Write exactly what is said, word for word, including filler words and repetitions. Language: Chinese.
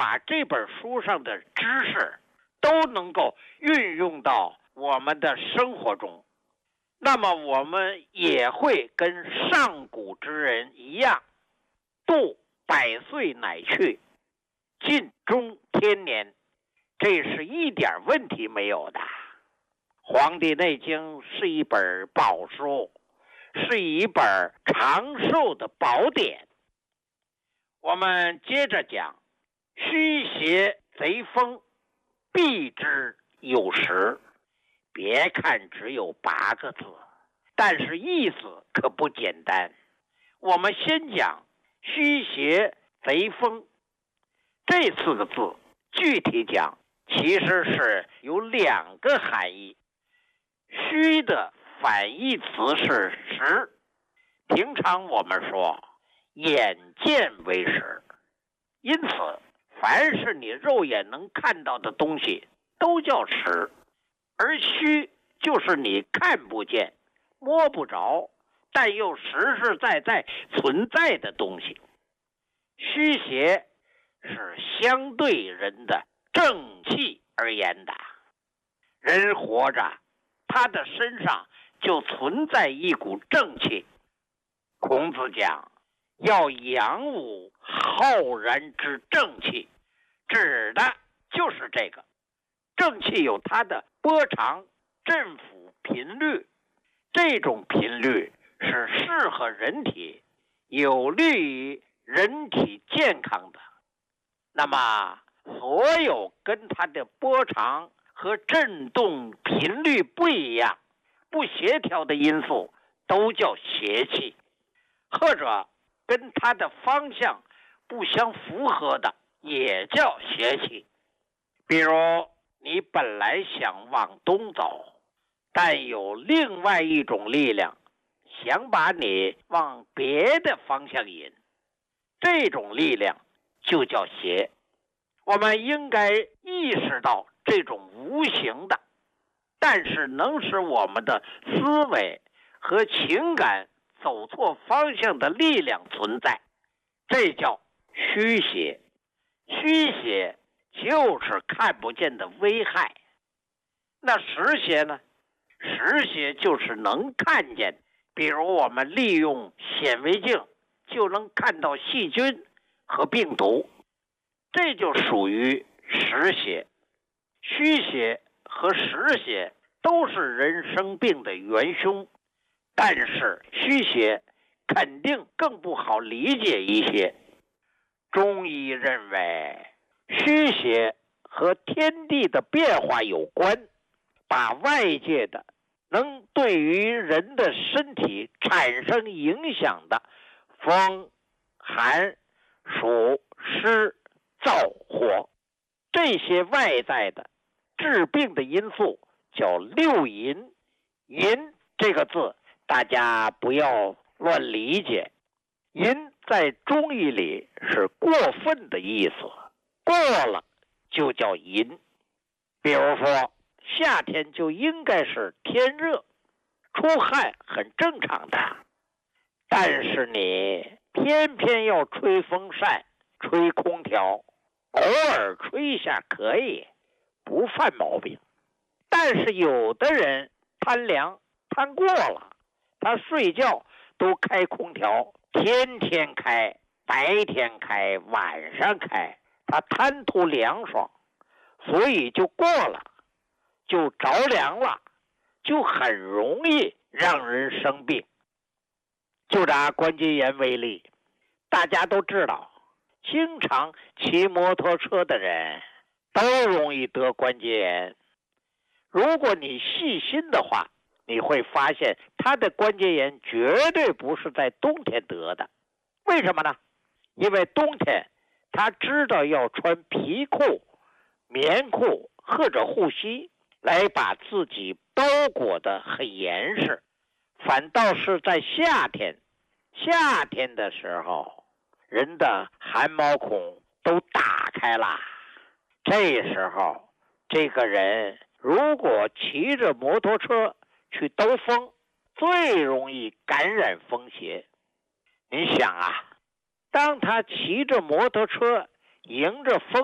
把这本书上的知识都能够运用到我们的生活中，那么我们也会跟上古之人一样，度百岁乃去，尽终天年，这是一点问题没有的。《黄帝内经》是一本宝书，是一本长寿的宝典。我们接着讲，虚邪贼风，避之有时。别看只有八个字，但是意思可不简单。我们先讲虚邪贼风这四个字，具体讲其实是有两个含义。虚的反义词是实，平常我们说眼见为实，因此凡是你肉眼能看到的东西都叫实，而虚就是你看不见摸不着但又实实在在存在的东西。虚邪是相对人的正气而言的，人活着他的身上就存在一股正气。孔子讲要扬武浩然之正气，指的就是这个正气有它的波长、振幅、频率，这种频率是适合人体，有利于人体健康的。那么所有跟它的波长和振动频率不一样、不协调的因素都叫邪气，或者跟它的方向不相符合的也叫邪气。比如你本来想往东走，但有另外一种力量想把你往别的方向引，这种力量就叫邪。我们应该意识到这种无形的，但是能使我们的思维和情感走错方向的力量存在，这叫虚邪。虚邪就是看不见的危害。那实邪呢？实邪就是能看见，比如我们利用显微镜就能看到细菌和病毒，这就属于实邪。虚邪和实邪都是人生病的元凶，但是虚邪肯定更不好理解一些。中医认为虚邪和天地的变化有关，把外界的能对于人的身体产生影响的风、寒、暑、湿、燥、火这些外在的治病的因素叫六淫。淫这个字大家不要乱理解，淫在中医里是过分的意思，过了就叫淫。比如说夏天就应该是天热，出汗很正常的，但是你偏偏要吹风扇、吹空调，偶尔吹一下可以，不犯毛病。但是有的人贪凉贪过了，他睡觉都开空调，天天开，白天开，晚上开，他贪图凉爽，所以就过了，就着凉了，就很容易让人生病。就拿关节炎为例，大家都知道，经常骑摩托车的人都容易得关节炎。如果你细心的话，你会发现他的关节炎绝对不是在冬天得的。为什么呢？因为冬天他知道要穿皮裤、棉裤或者护膝来把自己包裹得很严实，反倒是在夏天，夏天的时候人的汗毛孔都打开了，这时候这个人如果骑着摩托车去兜风，最容易感染风邪。你想啊，当他骑着摩托车迎着风